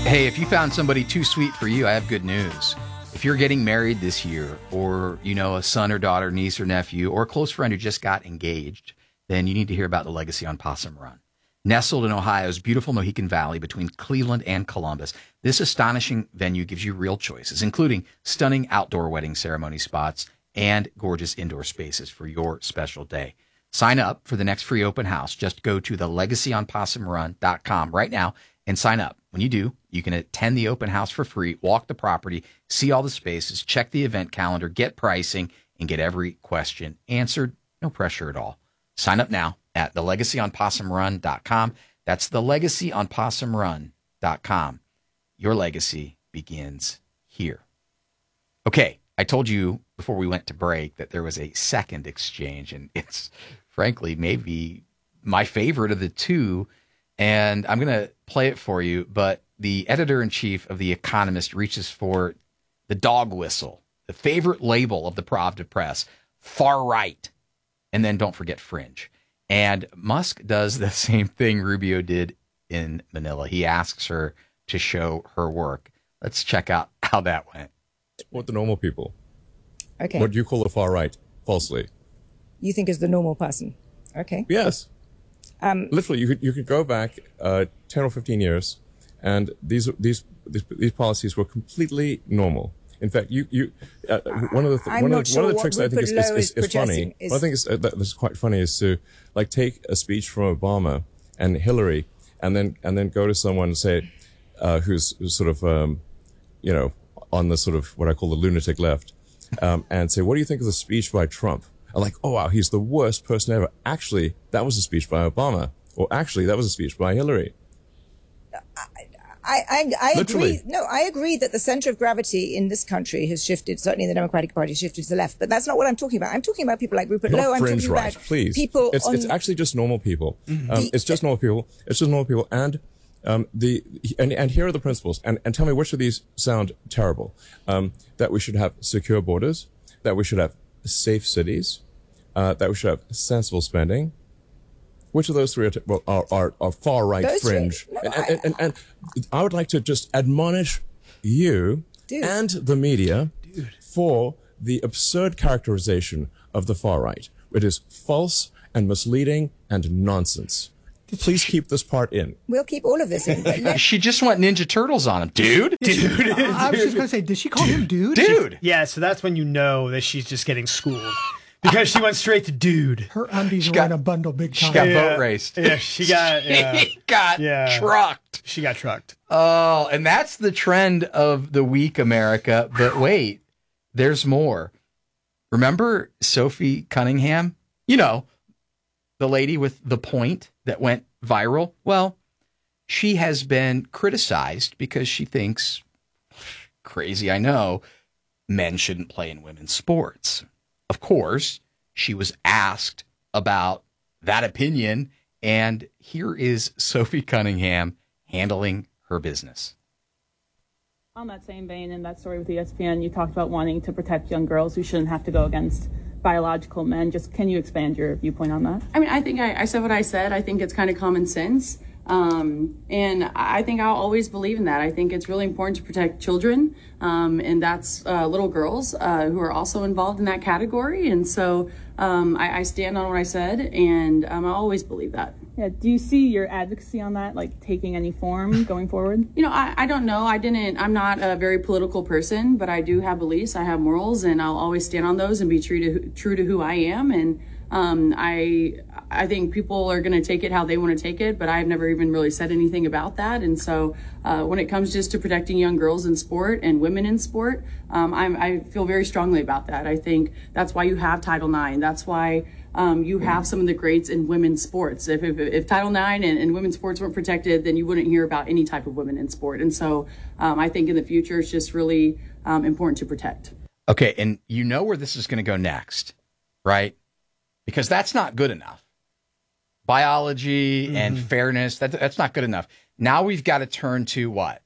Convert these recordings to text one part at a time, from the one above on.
Hey, if you found somebody too sweet for you, I have good news. If you're getting married this year, or you know a son or daughter, niece or nephew, or a close friend who just got engaged, then you need to hear about the Legacy on Possum Run. Nestled in Ohio's beautiful Mohican Valley between Cleveland and Columbus, this astonishing venue gives you real choices, including stunning outdoor wedding ceremony spots and gorgeous indoor spaces for your special day. Sign up for the next free open house. Just go to thelegacyon.possumrun.com right now and sign up. When you do, you can attend the open house for free, walk the property, see all the spaces, check the event calendar, get pricing, and get every question answered. No pressure at all. Sign up now at thelegacyon.possumrun.com. That's thelegacyon.possumrun.com. Your legacy begins here. Okay, I told you before we went to break that there was a second exchange, and it's frankly maybe my favorite of the two, and I'm going to play it for you, but the editor-in-chief of The Economist reaches for the dog whistle, the favorite label of the Pravda press, far right, and then don't forget fringe. And Musk does the same thing Rubio did in Manila. He asks her to show her work. Let's check out how that went. What the normal people. Okay. What you call the far right, falsely. You think is the normal person. Okay. Yes. Literally, you could go back 10 or 15 years, and these policies were completely normal. In fact, one of the tricks I think is funny. One thing that's quite funny is to like take a speech from Obama and Hillary, and then go to someone and say, who's sort of on the sort of what I call the lunatic left, and say, what do you think of the speech by Trump? I'm like, oh wow, he's the worst person ever. Actually, that was a speech by Obama, or actually, that was a speech by Hillary. I agree. No, I agree that the center of gravity in this country has shifted. Certainly, the Democratic Party shifted to the left, but that's not what I'm talking about. I'm talking about people like Rupert Lowe. I'm talking right, about please. People. It's actually just normal people. It's just normal people. It's just normal people, and here are the principles. And tell me which of these sound terrible. That we should have secure borders. That we should have safe cities. That we should have sensible spending. Which of those three are far right fringe? And I would like to just admonish you and the media for the absurd characterization of the far right. It is false and misleading and nonsense. Please keep this part in. We'll keep all of this in. She just went Ninja Turtles on him. Dude. I was just going to say, did she call him dude? Dude. Yeah, so that's when you know that she's just getting schooled. Because she went straight to dude. Her undies were in a bundle big time. She got boat raced. Yeah, she got trucked. She got trucked. Oh, and that's the trend of the week, America. But wait, there's more. Remember Sophie Cunningham? You know, the lady with the point that went viral? Well, she has been criticized because she thinks, crazy I know, men shouldn't play in women's sports. Of course, she was asked about that opinion, and here is Sophie Cunningham handling her business. On that same vein, in that story with ESPN, you talked about wanting to protect young girls who shouldn't have to go against biological men. Just can you expand your viewpoint on that? I mean, I think I said what I said. I think it's kind of common sense. And I think I'll always believe in that. I think it's really important to protect children, and that's little girls who are also involved in that category. And so I stand on what I said, and I always believe that. Yeah. Do you see your advocacy on that, like, taking any form going forward? You know, I don't know. I'm not a very political person, but I do have beliefs. I have morals, and I'll always stand on those and be true to who I am. And I think people are going to take it how they want to take it, but I've never even really said anything about that. And so when it comes just to protecting young girls in sport and women in sport, I feel very strongly about that. I think that's why you have Title IX. That's why you have some of the greats in women's sports. If Title IX and women's sports weren't protected, then you wouldn't hear about any type of women in sport. And so I think in the future, it's just really important to protect. Okay, and you know where this is going to go next, right? Because that's not good enough. Biology and fairness, that's not good enough. Now we've got to turn to what?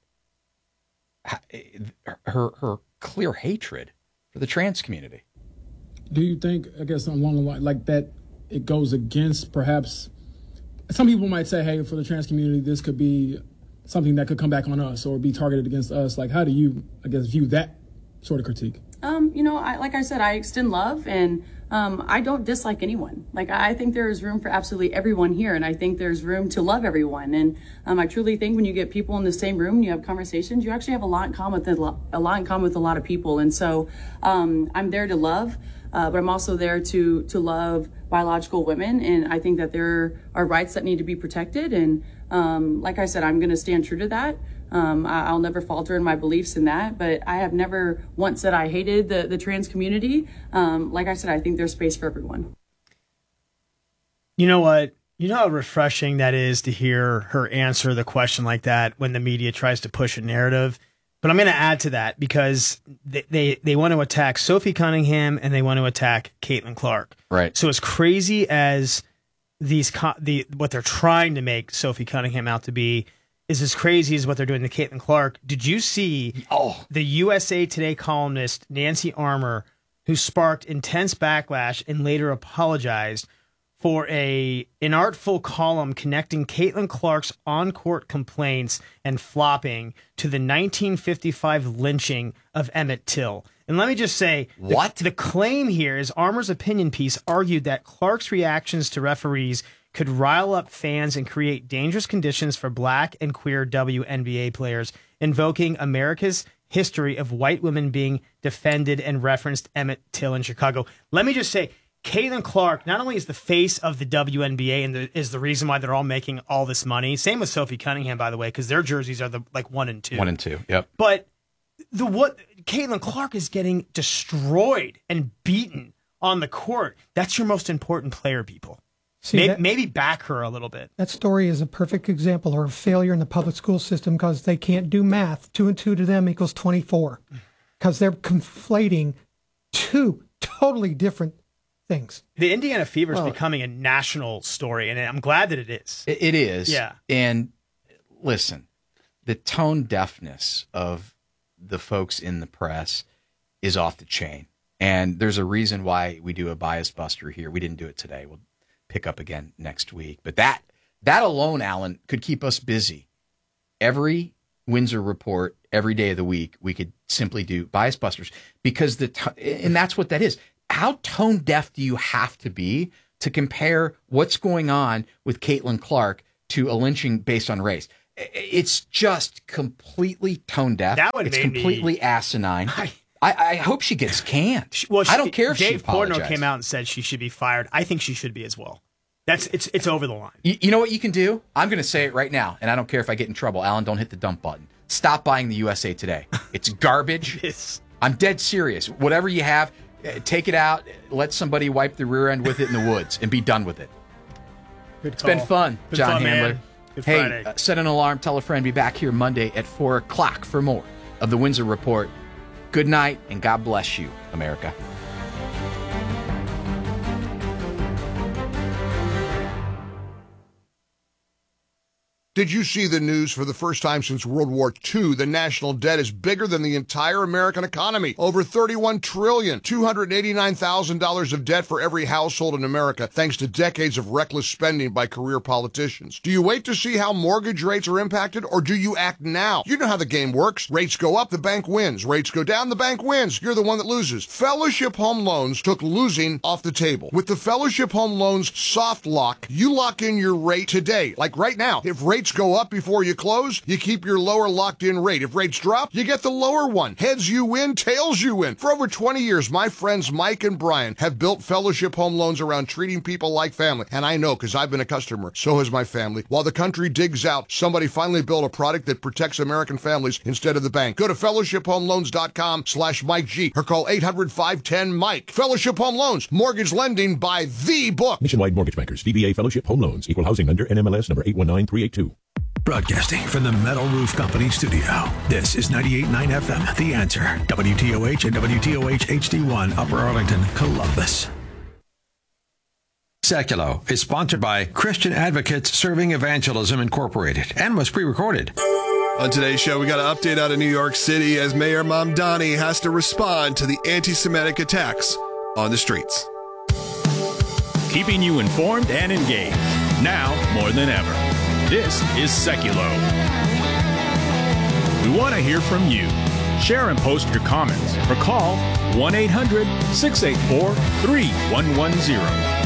Her clear hatred for the trans community. Do you think, I guess along the line, like that it goes against perhaps, some people might say, hey, for the trans community, this could be something that could come back on us or be targeted against us. Like, how do you, I guess, view that sort of critique? Like I said, I extend love, and I don't dislike anyone. Like, I think there is room for absolutely everyone here, and I think there's room to love everyone. And I truly think when you get people in the same room and you have conversations, you actually have a lot in common with a lot of people. And so I'm there to love, but I'm also there to love biological women, and I think that there are rights that need to be protected. And like I said, I'm going to stand true to that. I'll never falter in my beliefs in that, but I have never once said I hated the trans community. Like I said, I think there's space for everyone. You know what? You know how refreshing that is to hear her answer the question like that when the media tries to push a narrative. But I'm going to add to that because they want to attack Sophie Cunningham and they want to attack Caitlin Clark. Right. So as crazy as what they're trying to make Sophie Cunningham out to be is as crazy as what they're doing to Caitlin Clark. Did you see the USA Today columnist Nancy Armour, who sparked intense backlash and later apologized for an inartful column connecting Caitlin Clark's on-court complaints and flopping to the 1955 lynching of Emmett Till? And let me just say, the claim here is Armour's opinion piece argued that Clark's reactions to referees could rile up fans and create dangerous conditions for black and queer WNBA players, invoking America's history of white women being defended and referenced Emmett Till in Chicago. Let me just say, Caitlin Clark not only is the face of the WNBA and is the reason why they're all making all this money. Same with Sophie Cunningham, by the way, because their jerseys are the 1 and 2. 1 and 2, yep. But Caitlin Clark is getting destroyed and beaten on the court. That's your most important player, people. See, maybe back her a little bit. That story is a perfect example of a failure in the public school system because they can't do math. 2 and 2 to them equals 24 because they're conflating two totally different things. The Indiana Fever is becoming a national story, and I'm glad that it is. It is. Yeah. And listen, the tone deafness of the folks in the press is off the chain. And there's a reason why we do a bias buster here. We didn't do it today. We'll pick up again next week. But that alone, Alan, could keep us busy. Every Windsor Report, every day of the week, we could simply do bias busters because and that's what that is. How tone deaf do you have to be to compare what's going on with Caitlin Clark to a lynching based on race? It's just completely tone deaf. It's completely asinine. I hope she gets canned. I don't care if Dave she apologized. Portnoy came out and said she should be fired. I think she should be as well. It's over the line. You know what you can do? I'm going to say it right now, and I don't care if I get in trouble. Alan, don't hit the dump button. Stop buying the USA Today. It's garbage. I'm dead serious. Whatever you have, take it out. Let somebody wipe the rear end with it in the woods and be done with it. It's been fun, John Handler. Hey, set an alarm, tell a friend. Be back here Monday at 4 o'clock for more of the Windsor Report. Good night, and God bless you, America. Did you see the news? For the first time since World War II, the national debt is bigger than the entire American economy. Over $31 trillion, $289,000 of debt for every household in America, thanks to decades of reckless spending by career politicians. Do you wait to see how mortgage rates are impacted, or do you act now? You know how the game works. Rates go up, the bank wins. Rates go down, the bank wins. You're the one that loses. Fellowship Home Loans took losing off the table. With the Fellowship Home Loans Soft Lock, you lock in your rate today. Like right now, if rates go up before you close, you keep your lower locked-in rate. If rates drop, you get the lower one. Heads you win, tails you win. For over 20 years, my friends Mike and Brian have built Fellowship Home Loans around treating people like family. And I know because I've been a customer. So has my family. While the country digs out, somebody finally built a product that protects American families instead of the bank. Go to fellowshiphomeloans.com/Mike G or call 800-510-MIKE. Fellowship Home Loans, mortgage lending by the book. Nationwide Mortgage Bankers, DBA Fellowship Home Loans, Equal Housing Lender, NMLS number 819382. Broadcasting from the Metal Roof Company studio. This is 98.9 FM, The Answer. WTOH and WTOH HD1, Upper Arlington, Columbus. Seculo is sponsored by Christian Advocates Serving Evangelism Incorporated and was pre-recorded. On today's show, we got an update out of New York City as Mayor Mamdani has to respond to the anti-Semitic attacks on the streets. Keeping you informed and engaged, now more than ever. This is Seculo. want to hear from you. Share and post your comments or call 1-800-684-3110.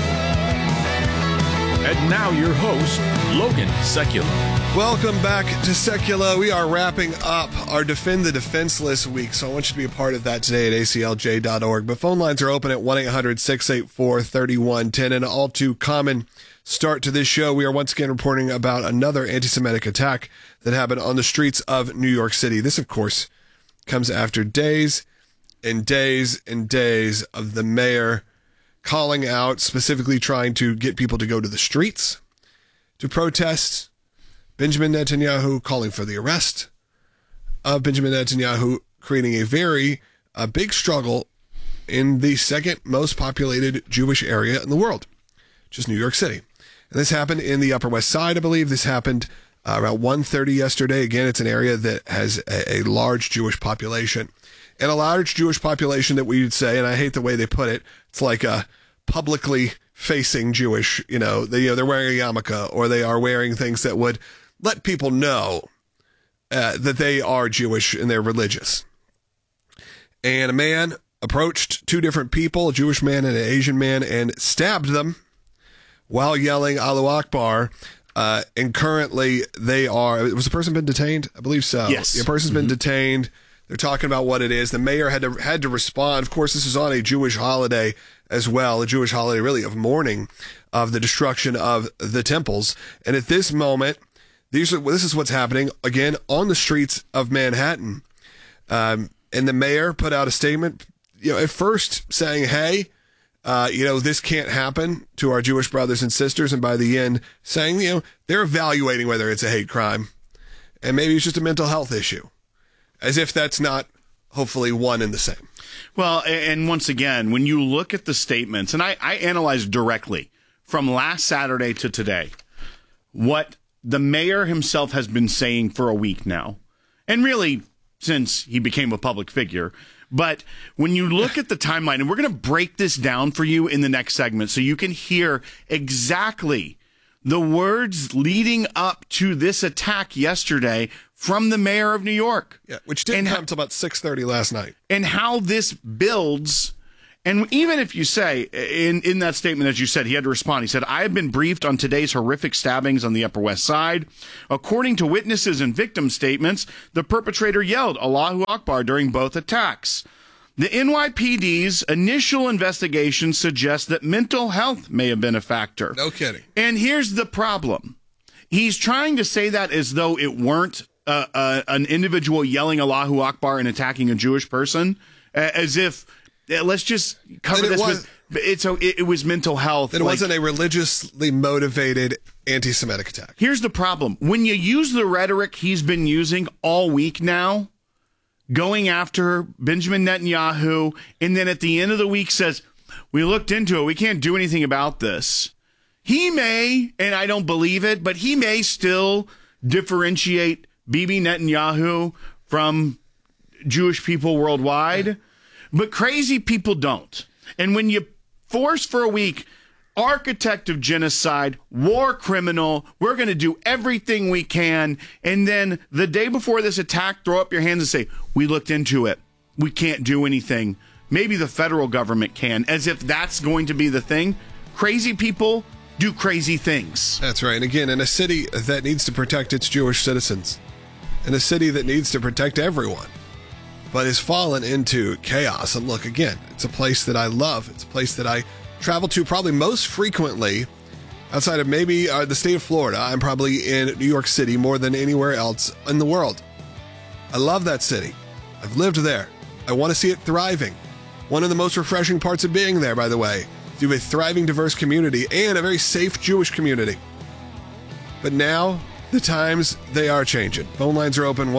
And now your host, Logan Secula. Welcome back to Secula. We are wrapping up our Defend the Defenseless week, so I want you to be a part of that today at aclj.org. But phone lines are open at 1-800-684-3110. And all too common start to this show, we are once again reporting about another anti-Semitic attack that happened on the streets of New York City. This, of course, comes after days and days and days of the mayor calling out, specifically trying to get people to go to the streets to protest. Benjamin Netanyahu calling for the arrest of Benjamin Netanyahu, creating a very big struggle in the second most populated Jewish area in the world, which is New York City. And this happened in the Upper West Side, I believe. This happened around 1:30 yesterday. Again, it's an area that has a large Jewish population. And a large Jewish population that we would say, and I hate the way they put it, it's like a publicly facing Jewish, they're wearing a yarmulke, or they are wearing things that would let people know that they are Jewish and they're religious. And a man approached two different people, a Jewish man and an Asian man, and stabbed them while yelling Allahu Akbar. And currently was the person been detained? I believe so. Yes. The person's been detained. They're talking about what it is. The mayor had to respond. Of course, this is on a Jewish holiday as well, a Jewish holiday really of mourning of the destruction of the temples. And at this moment, this is what's happening again on the streets of Manhattan. And the mayor put out a statement, at first saying, hey, this can't happen to our Jewish brothers and sisters. And by the end saying, they're evaluating whether it's a hate crime and maybe it's just a mental health issue, as if that's not hopefully one and the same. Well, and once again, when you look at the statements, and I analyzed directly from last Saturday to today, what the mayor himself has been saying for a week now, and really since he became a public figure. But when you look at the timeline, and we're going to break this down for you in the next segment so you can hear exactly the words leading up to this attack yesterday from the mayor of New York. Yeah, which didn't come until about 6:30 last night. And how this builds. And even if you say, in that statement, as you said, he had to respond. He said, I have been briefed on today's horrific stabbings on the Upper West Side. According to witnesses and victim statements, the perpetrator yelled Allahu Akbar during both attacks. The NYPD's initial investigation suggests that mental health may have been a factor. No kidding. And here's the problem. He's trying to say that as though it weren't an individual yelling Allahu Akbar and attacking a Jewish person, as if... let's just cover this with it was mental health. It wasn't a religiously motivated anti-Semitic attack. Here's the problem. When you use the rhetoric he's been using all week now, going after Benjamin Netanyahu, and then at the end of the week says, we looked into it, we can't do anything about this. He may, and I don't believe it, but he may still differentiate Bibi Netanyahu from Jewish people worldwide. Yeah. But crazy people don't. And when you force for a week, architect of genocide, war criminal, we're going to do everything we can. And then the day before this attack, throw up your hands and say, we looked into it. We can't do anything. Maybe the federal government can, as if that's going to be the thing. Crazy people do crazy things. That's right. And again, in a city that needs to protect its Jewish citizens, in a city that needs to protect everyone, but has fallen into chaos. And look, again, it's a place that I love. It's a place that I travel to probably most frequently outside of maybe the state of Florida. I'm probably in New York City more than anywhere else in the world. I love that city. I've lived there. I want to see it thriving. One of the most refreshing parts of being there, by the way, to a thriving, diverse community and a very safe Jewish community. But now, the times, they are changing. Phone lines are open,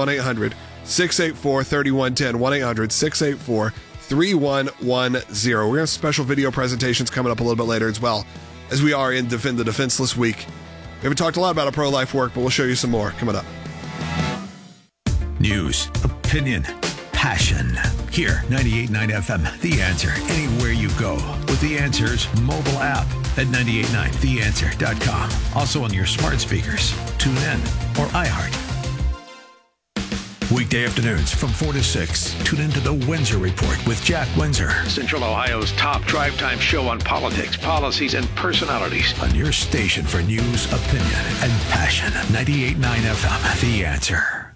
1-800-684-3110, 1-800-684-3110. We're going to have special video presentations coming up a little bit later as well, as we are in Defend the Defenseless Week. We haven't talked a lot about our pro-life work, but we'll show you some more coming up. News, opinion, passion. Here, 98.9 FM, The Answer. Anywhere you go with The Answer's mobile app at 98.9theanswer.com. Also on your smart speakers, TuneIn, or iHeart. Weekday afternoons from 4 to 6. Tune into the Windsor Report with Jack Windsor. Central Ohio's top drive time show on politics, policies, and personalities. On your station for news, opinion, and passion. 98.9 FM, The Answer.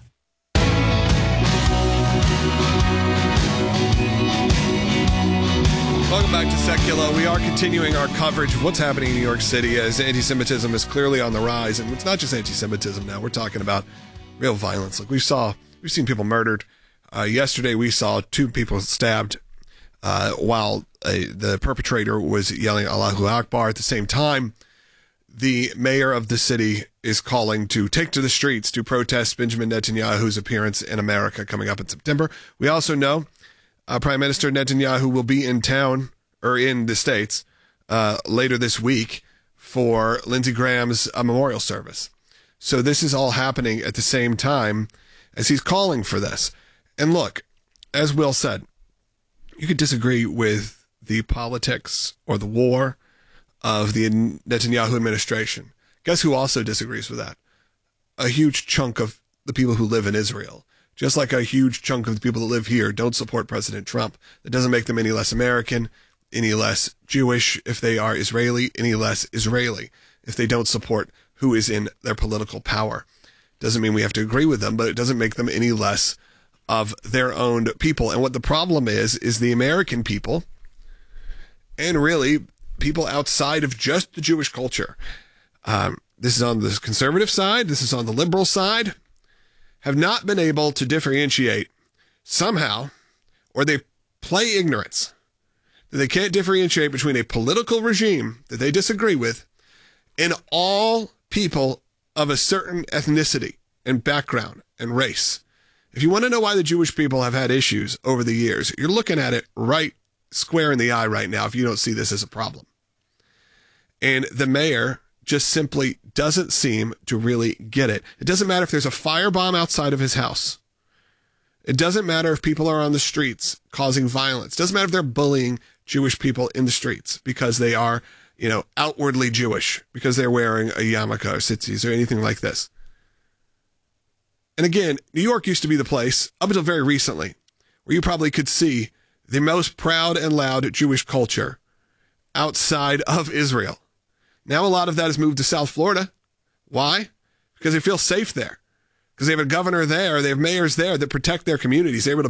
Welcome back to Secular. We are continuing our coverage of what's happening in New York City as anti-Semitism is clearly on the rise. And it's not just anti-Semitism now. We're talking about real violence. Like we've seen people murdered. Yesterday we saw 2 people stabbed while the perpetrator was yelling Allahu Akbar. At the same time, the mayor of the city is calling to take to the streets to protest Benjamin Netanyahu's appearance in America coming up in September. We also know Prime Minister Netanyahu will be in town or in the States later this week for Lindsey Graham's memorial service. So this is all happening at the same time as he's calling for this. And look, as Will said, you could disagree with the politics or the war of the Netanyahu administration. Guess who also disagrees with that? A huge chunk of the people who live in Israel. Just like a huge chunk of the people that live here don't support President Trump. That doesn't make them any less American, any less Jewish if they are Israeli, any less Israeli if they don't support who is in their political power. Doesn't mean we have to agree with them, but it doesn't make them any less of their own people. And what the problem is the American people, and really people outside of just the Jewish culture, this is on the conservative side, this is on the liberal side, have not been able to differentiate somehow, or they play ignorance, that they can't differentiate between a political regime that they disagree with and all people of a certain ethnicity and background and race. If you want to know why the Jewish people have had issues over the years, you're looking at it right square in the eye right now if you don't see this as a problem. And the mayor just simply doesn't seem to really get it. It doesn't matter if there's a firebomb outside of his house. It doesn't matter if people are on the streets causing violence. It doesn't matter if they're bullying Jewish people in the streets because they are, outwardly Jewish, because they're wearing a yarmulke or tzitzis or anything like this. And again, New York used to be the place, up until very recently, where you probably could see the most proud and loud Jewish culture outside of Israel. Now a lot of that has moved to South Florida. Why? Because they feel safe there. Because they have a governor there, they have mayors there that protect their communities. They're able to